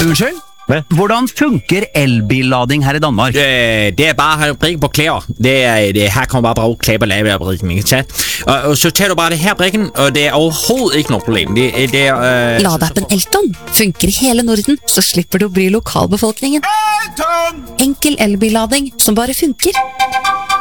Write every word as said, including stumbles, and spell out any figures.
Unnskyld? Hvordan funker elbillading her i Danmark? Det, det er bare at brikke på klæder. Det er, det, her kommer bare bruge klæber lave af brikken, ikke sant? Og, og så tager du bare det her brikken, og det er overhovedet ikke noe problem. Det, det er... Øh, Ladeappen Elton funker i hele Norden, så slipper du å bry lokalbefolkningen. Enkel elbillading som bare funker.